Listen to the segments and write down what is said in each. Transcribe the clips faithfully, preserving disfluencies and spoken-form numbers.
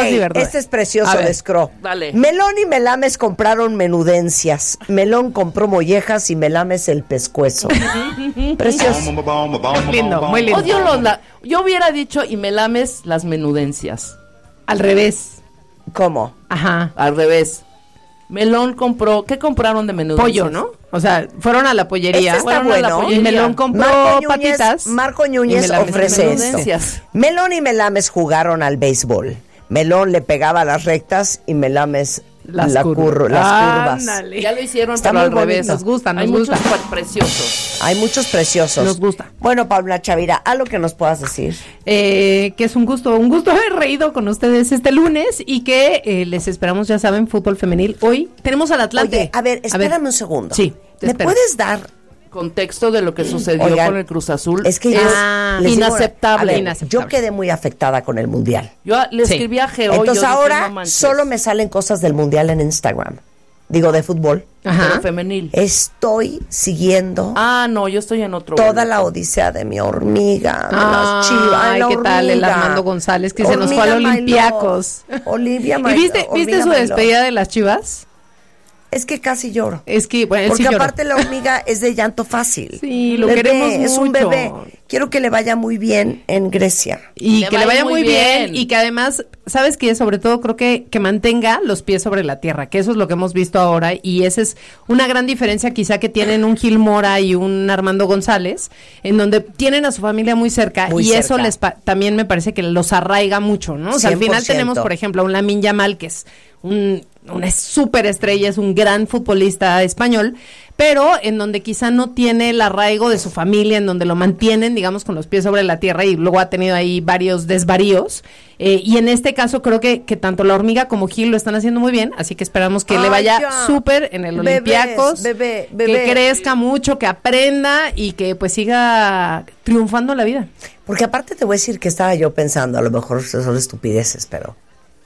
divertido. Este es precioso de Scro. Dale. Melón y Melames compraron menudencias. Melón compró mollejas y Melames el pescuezo. Precioso. Muy lindo, muy lindo. Odio los la- Yo hubiera dicho y me lames las menudencias. Al revés. ¿Cómo? Ajá. Al revés. Melón compró, ¿qué compraron de menudencias? Pollo, ¿no? O sea, fueron a la pollería. Este está Fueron a la bueno. pollería. Y Melón compró Marco Núñez, patitas. Marco y Núñez Melames ofrece menudencias. esto. Melón y Melames jugaron al béisbol. Melón le pegaba las rectas y Melames Las la curvas. curro- las curvas. Ándale. Ya lo hicieron, Está pero muy al revés. bonito. Nos gusta, nos Hay gusta. muchos pa- preciosos. Hay muchos preciosos. Nos gusta. Bueno, Paula Chavira, algo que nos puedas decir. Eh, que es un gusto, un gusto haber reído con ustedes este lunes y que eh, les esperamos, ya saben, fútbol femenil. Hoy tenemos al Atlante. Oye, a ver, espérame un segundo. Sí, te ¿Me espero. puedes dar? Contexto de lo que sucedió Oigan, con el Cruz Azul Es que es yo- Ah, les digo, inaceptable. a ver, Inaceptable. Yo quedé muy afectada con el Mundial. Yo le Sí. escribí a Geo. Entonces yo dije, ahora no manches, solo me salen cosas del Mundial en Instagram. Digo, de fútbol. Ajá. pero femenil. Estoy siguiendo Ah, no, yo estoy en otro. toda la odisea de mi hormiga, de las chivas. Ay, la ¿qué tal el hormiga. Armando González que se nos fue Hormiga al my Olympiacos? love. Olivia my ¿Y viste, love, viste hormiga su my despedida de las Chivas? love. Es que casi lloro. Es que, bueno, él Porque sí lloró. aparte la hormiga es de llanto fácil. Sí, lo Bebé, queremos es un mucho. bebé. Quiero que le vaya muy bien en Grecia. Y Le que va le vaya muy muy bien. bien. Y que además, ¿sabes qué? Sobre todo creo que, que mantenga los pies sobre la tierra, que eso es lo que hemos visto ahora y esa es una gran diferencia quizá que tienen un Gil Mora y un Armando González, en donde tienen a su familia muy cerca Muy y eso cerca. les pa- también me parece que los arraiga mucho, ¿no? O sea, al cien por final ciento. tenemos, por ejemplo, a un Lamine Yamal que es un, una súper estrella, es un gran futbolista español, pero en donde quizá no tiene el arraigo de su familia, en donde lo mantienen, digamos, con los pies sobre la tierra y luego ha tenido ahí varios desvaríos. Eh, y en este caso creo que, que tanto la hormiga como Gil lo están haciendo muy bien, así que esperamos que le Ay, vaya ya. súper en el Bebés, Olympiacos, bebé, bebé. que crezca mucho, que aprenda y que pues siga triunfando en la vida. Porque aparte te voy a decir que estaba yo pensando, a lo mejor son estupideces, pero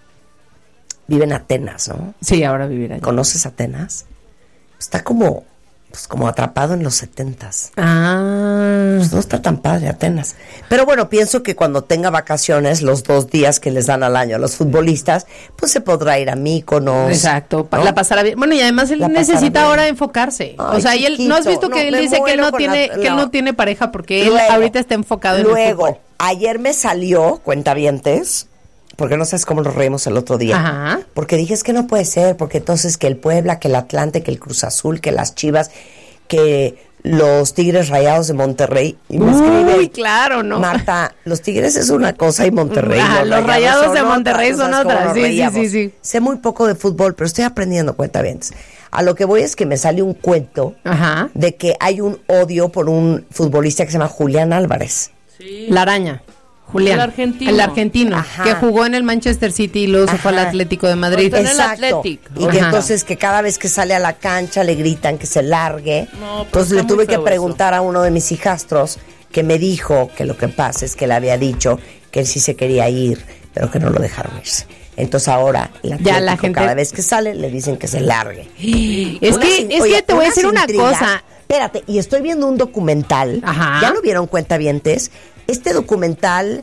vive en Atenas, ¿no? Sí, ahora vivir allá. ¿Conoces Atenas? Está como, pues como atrapado en los setentas. Ah, Pues no está tan padre Atenas. Pero bueno, pienso que cuando tenga vacaciones, los dos días que les dan al año a los futbolistas, pues se podrá ir a Mykonos. exacto, pa- ¿no? la pasará bien. Bueno, y además él La pasará necesita bien. ahora enfocarse. Ay, o sea, y él, ¿no has chiquito, visto que no, él me dice que él muero no con tiene, la- que él no. no tiene pareja porque él Luego, ahorita está enfocado en el Luego, fútbol? ayer me salió, cuentavientes, porque no sabes cómo nos reímos el otro día. Ajá. Porque dije, es que no puede ser, porque entonces que el Puebla, que el Atlante, que el Cruz Azul, que las Chivas, que los Tigres Rayados de Monterrey. Y me escribe, Uy, claro, ¿no? Marta, los Tigres es una cosa y Monterrey. Ah, los Rayados de son Monterrey otra, son ¿sabes cómo otras, nos sí, sí, reíamos? sí, sí. Sé muy poco de fútbol, pero estoy aprendiendo, cuentavientes. A lo que voy es que me sale un cuento Ajá. de que hay un odio por un futbolista que se llama Julián Álvarez. Sí. La araña. Julián. El argentino. El argentino. Ajá. Que jugó en el Manchester City y luego se fue al Ajá. Atlético de Madrid. Ahorita en el Exacto. Athletic. Y que Ajá. entonces que cada vez que sale a la cancha le gritan que se largue. No, pero Entonces está le tuve muy que feo preguntar a uno de mis hijastros que me dijo que lo que pasa es que le había dicho que él sí se quería ir, pero que no lo dejaron irse. Entonces ahora el Ya la Atlético, gente- cada vez que sale le dicen que se largue. Es Unas que, in- es oye, que te voy a unas decir una intrigas. cosa. Espérate, y estoy viendo un documental. Ajá. ¿Ya lo vieron, cuentavientes? Este documental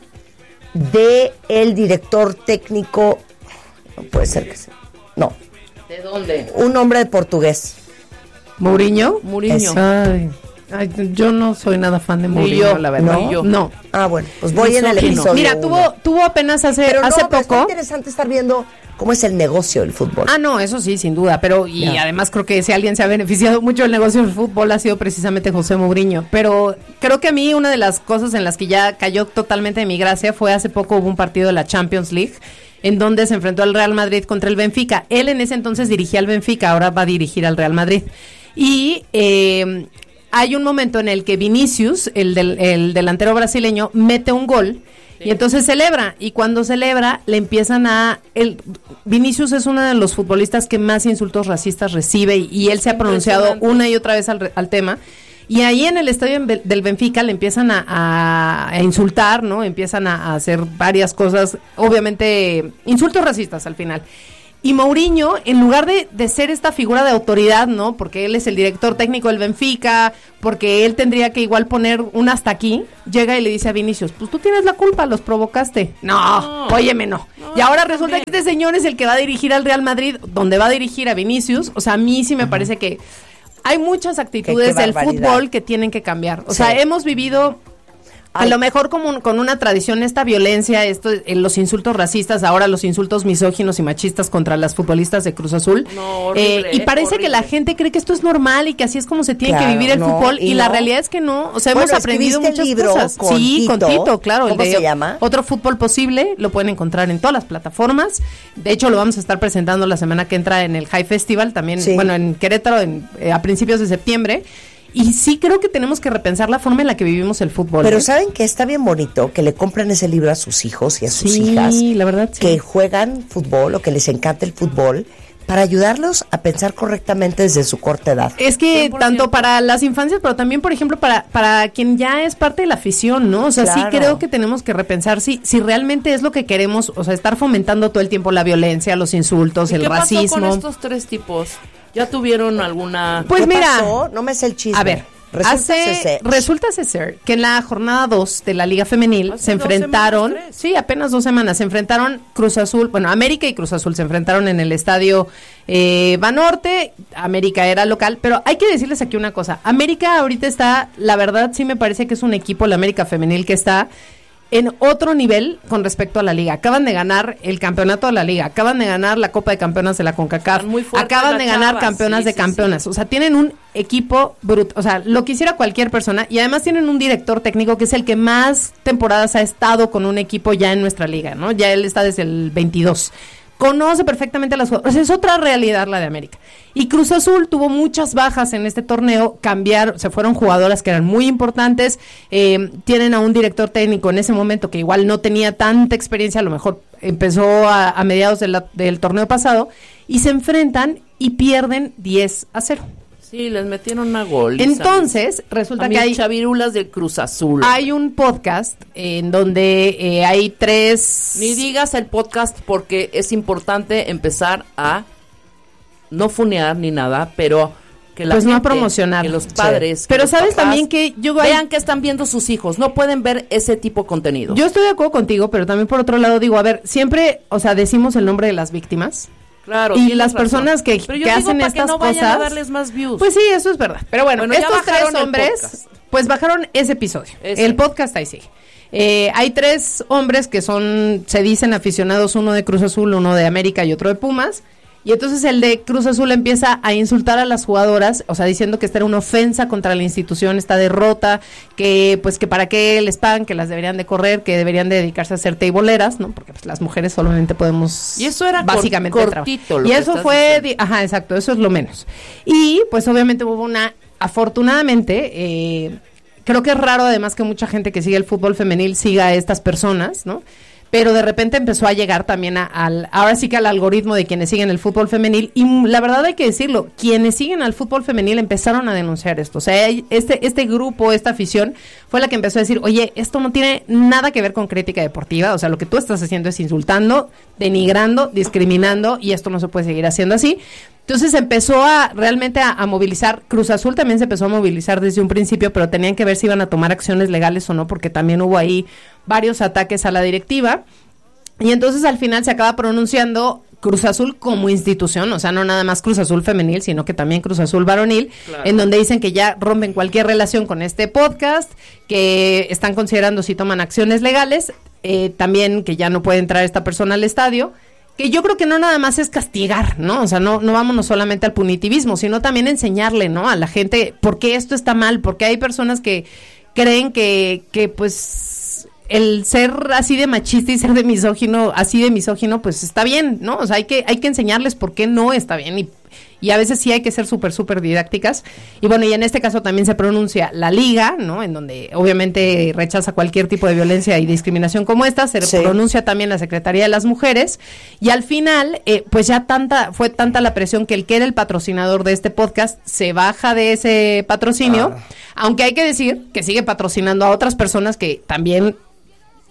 de el director técnico, no puede ser que sea, no, ¿De dónde? un hombre de portugués. ¿Mourinho? Mourinho. Ay, ay, yo no soy nada fan de Ni Mourinho, yo, la verdad. ¿no? yo. No. Ah, bueno, pues voy en el Misógino. episodio Mira, uno. tuvo, tuvo apenas hace, pero no, hace pero está poco. interesante estar viendo cómo es el negocio del fútbol. Ah, no, eso sí, sin duda, pero y Ya. además creo que si alguien se ha beneficiado mucho del negocio del fútbol ha sido precisamente José Mourinho, pero creo que a mí una de las cosas en las que ya cayó totalmente de mi gracia fue hace poco hubo un partido de la Champions League en donde se enfrentó al Real Madrid contra el Benfica. Él en ese entonces dirigía al Benfica, ahora va a dirigir al Real Madrid. Y eh, hay un momento en el que Vinicius, el, del, el delantero brasileño, mete un gol y entonces celebra, y cuando celebra le empiezan a... El, Vinicius es uno de los futbolistas que más insultos racistas recibe y, y él se ha pronunciado Impresionante. una y otra vez al, al tema. Y ahí en el estadio en Be- del Benfica le empiezan a, a- a insultar, ¿no? Empiezan a, a hacer varias cosas, obviamente insultos racistas al final. Y Mourinho, en lugar de, de ser esta figura de autoridad, ¿no? Porque él es el director técnico del Benfica, porque él tendría que igual poner un hasta aquí, llega y le dice a Vinicius, pues tú tienes la culpa, los provocaste. No, no óyeme, no. no. Y ahora resulta también. que este señor es el que va a dirigir al Real Madrid, donde va a dirigir a Vinicius. O sea, a mí sí me uh-huh. parece que hay muchas actitudes del fútbol que tienen que cambiar. O sí. sea, hemos vivido... A lo mejor como un, con una tradición esta violencia, esto, eh, los insultos racistas, ahora los insultos misóginos y machistas contra las futbolistas de Cruz Azul. No, horrible, eh, y parece horrible. que la gente cree que esto es normal y que así es como se tiene claro, que vivir el no, fútbol y, y no. la realidad es que no. O sea, bueno, hemos aprendido muchas el libro cosas. Con sí, Tito. con Tito, claro. ¿Cómo el de se llama? Otro Fútbol Posible, lo pueden encontrar en todas las plataformas. De hecho, lo vamos a estar presentando la semana que entra en el High Festival, también, sí. bueno, en Querétaro, en, eh, a principios de septiembre. Y sí creo que tenemos que repensar la forma en la que vivimos el fútbol. Pero ¿eh? ¿saben que está bien bonito que le compren ese libro a sus hijos y a sus sí, hijas? Sí, la verdad, sí. Que juegan fútbol o que les encanta el fútbol para ayudarlos a pensar correctamente desde su corta edad. Es que cien por ciento. Tanto para las infancias, pero también, por ejemplo, para para quien ya es parte de la afición, ¿no? O sea, claro. sí creo que tenemos que repensar si si realmente es lo que queremos, o sea, estar fomentando todo el tiempo la violencia, los insultos, el ¿Qué racismo. pasó con estos tres tipos? ¿Ya tuvieron alguna...? Pues ¿Qué mira, pasó? No me sé el chisme. A ver, Resulta Hace, ser. resulta ser que en la jornada dos de la Liga Femenil Hace se enfrentaron, semanas, sí, apenas dos semanas, se enfrentaron Cruz Azul, bueno, América y Cruz Azul se enfrentaron en el estadio eh, Banorte, América era local, pero hay que decirles aquí una cosa, América ahorita está, la verdad sí me parece que es un equipo, la América Femenil, que está en otro nivel con respecto a la liga. Acaban de ganar el campeonato de la liga, acaban de ganar la Copa de Campeonas de la CONCACAF, acaban de ganar chavas. campeonas sí, de sí, campeonas, sí. o sea, tienen un equipo bruto, o sea, lo quisiera cualquier persona, y además tienen un director técnico que es el que más temporadas ha estado con un equipo ya en nuestra liga, ¿no? Ya él está desde el veintidós. Conoce perfectamente a las jugadoras, o sea, es otra realidad la de América. Y Cruz Azul tuvo muchas bajas en este torneo, cambiaron, se fueron jugadoras que eran muy importantes, eh, tienen a un director técnico en ese momento que igual no tenía tanta experiencia, a lo mejor empezó a, a mediados de la, del torneo pasado, y se enfrentan y pierden diez a cero. Sí, les metieron una gol. Entonces, resulta a que hay chavirulas del Cruz Azul. Hay un podcast en donde eh, hay tres... Ni digas el podcast porque es importante empezar a no funear ni nada, pero que la pues gente, no promocionar. que los padres, sí. que Pero los sabes papás también que yo vean que están viendo sus hijos, no pueden ver ese tipo de contenido. Yo estoy de acuerdo contigo, pero también por otro lado digo, a ver, siempre, o sea, decimos el nombre de las víctimas. Claro, y las personas razón. que, pero yo que digo hacen para estas que no cosas, vayan a darles más views. Pues sí, eso es verdad. Pero bueno, bueno estos tres el hombres, podcast. pues bajaron ese episodio. Ese. El podcast ahí sigue. Eh, hay tres hombres que son, se dicen aficionados, uno de Cruz Azul, uno de América y otro de Pumas. Y entonces el de Cruz Azul empieza a insultar a las jugadoras, o sea, diciendo que esta era una ofensa contra la institución, esta derrota, que pues que para qué les pagan, que las deberían de correr, que deberían de dedicarse a ser teiboleras, ¿no? Porque pues las mujeres solamente podemos y eso era básicamente cor- cortito lo y que eso estás fue, diciendo. ajá, exacto, eso es lo menos. Y pues obviamente hubo una, afortunadamente, eh, creo que es raro además que mucha gente que sigue el fútbol femenil siga a estas personas, ¿no? Pero de repente empezó a llegar también a, al, ahora sí que al algoritmo de quienes siguen el fútbol femenil, y la verdad hay que decirlo, quienes siguen al fútbol femenil empezaron a denunciar esto, o sea, este, este grupo, esta afición, fue la que empezó a decir, oye, esto no tiene nada que ver con crítica deportiva, o sea, lo que tú estás haciendo es insultando, denigrando, discriminando, y esto no se puede seguir haciendo así. Entonces empezó a realmente a, a movilizar, Cruz Azul también se empezó a movilizar desde un principio, pero tenían que ver si iban a tomar acciones legales o no, porque también hubo ahí varios ataques a la directiva, y entonces al final se acaba pronunciando Cruz Azul como institución, o sea, no nada más Cruz Azul femenil, sino que también Cruz Azul varonil, claro. En donde dicen que ya rompen cualquier relación con este podcast, que están considerando si toman acciones legales, eh, también que ya no puede entrar esta persona al estadio, que yo creo que no nada más es castigar, ¿no? O sea, no no vámonos solamente al punitivismo, sino también enseñarle, ¿no? A la gente por qué esto está mal, porque hay personas que creen que, que pues, el ser así de machista y ser de misógino, así de misógino, pues está bien, ¿no? O sea, hay que, hay que enseñarles por qué no está bien y y a veces sí hay que ser súper, súper didácticas. Y bueno, y en este caso también se pronuncia la Liga, ¿no? En donde obviamente rechaza cualquier tipo de violencia y discriminación como esta, se sí. pronuncia también la Secretaría de las Mujeres, y al final, eh, pues ya tanta, fue tanta la presión que el que era el patrocinador de este podcast se baja de ese patrocinio, ah. aunque hay que decir que sigue patrocinando a otras personas que también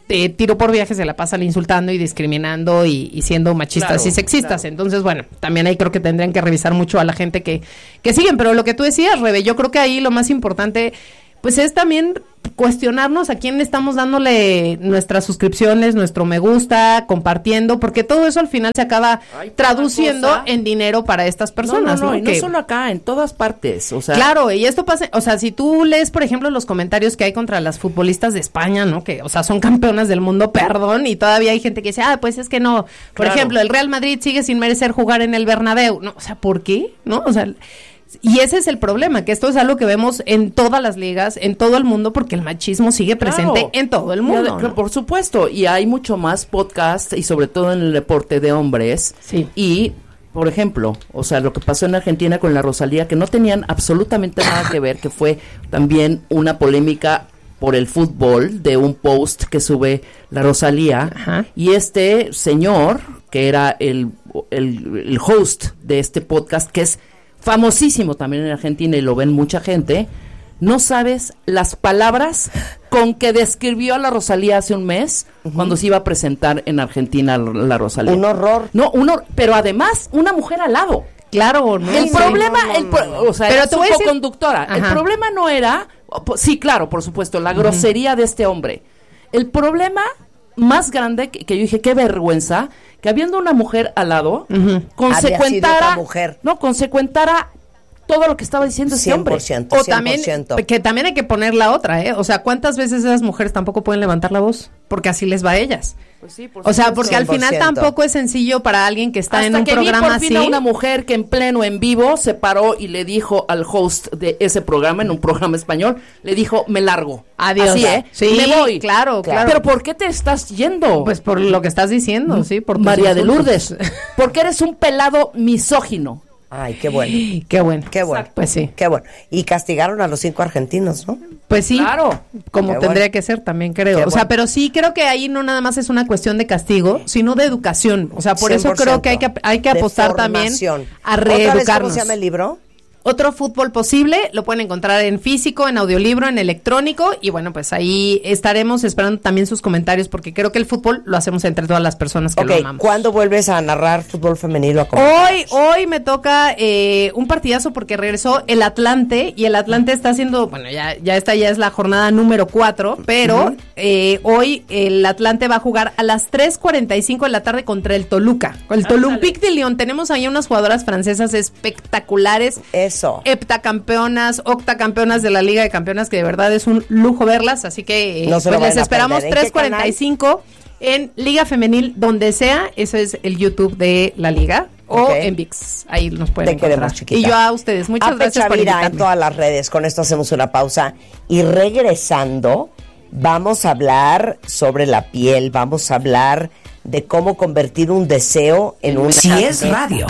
eh, tiro por viaje se la pasan insultando y discriminando y, y siendo machistas Claro, y sexistas. claro. Entonces, bueno, también ahí creo que tendrían que revisar mucho a la gente que, que siguen. Pero lo que tú decías, Rebe, yo creo que ahí lo más importante, pues es también cuestionarnos a quién estamos dándole nuestras suscripciones, nuestro me gusta, compartiendo, porque todo eso al final se acaba Ay, traduciendo cosa. en dinero para estas personas, no, no, ¿no? no, y no Que- solo acá, en todas partes, o sea. Claro, y esto pasa, o sea, si tú lees, por ejemplo, los comentarios que hay contra las futbolistas de España, ¿no? Que, o sea, son campeonas del mundo, perdón, y todavía hay gente que dice, ah, pues es que no. Por Claro. ejemplo, el Real Madrid sigue sin merecer jugar en el Bernabéu, ¿no? O sea, ¿por qué? ¿No? O sea, y ese es el problema, que esto es algo que vemos en todas las ligas, en todo el mundo, porque el machismo sigue presente Claro. en todo el Y mundo, ade- ¿no? Por supuesto, y hay mucho más podcast y sobre todo en el deporte de hombres. Sí. Y, por ejemplo, o sea, lo que pasó en Argentina con la Rosalía, que no tenían absolutamente nada que ver, que fue también una polémica por el fútbol de un post que sube la Rosalía. Ajá. Y este señor, que era el, el, el host de este podcast, que es famosísimo también en Argentina y lo ven mucha gente, no sabes las palabras con que describió a la Rosalía hace un mes, uh-huh, cuando se iba a presentar en Argentina la, la Rosalía. Un horror. No, un hor- pero además una mujer al lado. Claro, ¿no? El Sí. problema, no, no, el pro- no. o sea, Pero era te su voy a decir- co-conductora. El Ajá. problema no era, po- sí, claro, por supuesto, la grosería de este hombre. El problema más grande que, que yo dije, qué vergüenza, que habiendo una mujer al lado, Ujú. Había sido otra consecuentara, mujer. no, consecuentara todo lo que estaba diciendo este cien hombre. por ciento, O cien por también, ciento. que también hay que poner la otra, ¿eh? O sea, ¿cuántas veces esas mujeres tampoco pueden levantar la voz? Porque así les va a ellas. Pues sí, por O sea, supuesto. porque al final cien por ciento. tampoco es sencillo para alguien que está Hasta en un que programa vi por fin así. a una mujer que en pleno en vivo se paró y le dijo al host de ese programa, en un programa español, le dijo, me largo. Adiós. Así, ¿eh? Sí, me voy. claro, claro. Pero ¿por qué te estás yendo? Pues por lo que estás diciendo, sí. Por tus María de insultos. Lourdes. Porque eres un pelado misógino. Ay, qué bueno. Qué bueno. Qué bueno. Pues sí. Qué bueno. Y castigaron a los cinco argentinos, ¿no? Pues sí, Claro. como Qué tendría bueno. que ser también, creo. Qué O sea, bueno. pero sí creo que ahí no nada más es una cuestión de castigo, sino de educación. O sea, por eso creo que hay que, hay que De apostar también formación. a ¿Otra vez reeducarnos. cómo se llama el libro? Otro fútbol posible, lo pueden encontrar en físico, en audiolibro, en electrónico, y bueno, pues ahí estaremos esperando también sus comentarios, porque creo que el fútbol lo hacemos entre todas las personas que Ok, lo amamos. ¿cuándo vuelves a narrar fútbol femenino a comentar? Hoy, hoy me toca eh, un partidazo porque regresó el Atlante y el Atlante está haciendo, bueno, ya, ya esta ya es la jornada número cuatro, pero eh, hoy el Atlante va a jugar a las tres cuarenta y cinco de la tarde contra el Toluca. El Olympique de Lyon. Tenemos ahí unas jugadoras francesas espectaculares. Eso. Heptacampeonas, octacampeonas de la Liga de Campeonas, que de verdad es un lujo verlas, así que eh, No se lo pues les vayan a esperamos perder. ¿En qué tres cuarenta y cinco en Liga Femenil, donde sea, ese es el YouTube de la Liga, o Ok. en ViX, ahí nos pueden Te encontrar. queremos, chiquita. Y yo a ustedes, muchas Ape gracias por Chavira invitarme. en todas las redes. Con esto hacemos una pausa. Y regresando, vamos a hablar sobre la piel, vamos a hablar de cómo convertir un deseo en un... Si es radio.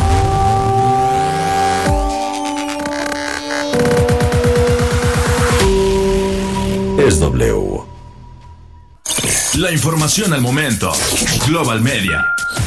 Es W. La información al momento. Global Media.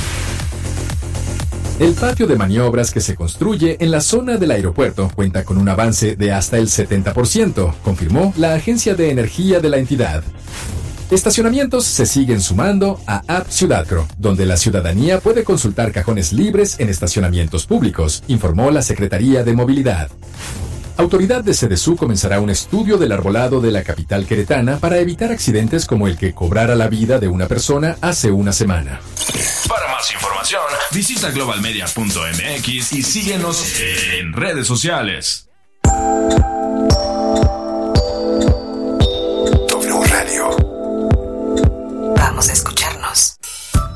El patio de maniobras que se construye en la zona del aeropuerto cuenta con un avance de hasta el setenta por ciento, confirmó la Agencia de Energía de la entidad. Estacionamientos se siguen sumando a App Ciudadcro, donde la ciudadanía puede consultar cajones libres en estacionamientos públicos, informó la Secretaría de Movilidad. Autoridad de Sedesú comenzará un estudio del arbolado de la capital queretana para evitar accidentes como el que cobrara la vida de una persona hace una semana. Para más información, visita global media punto m x y síguenos en redes sociales.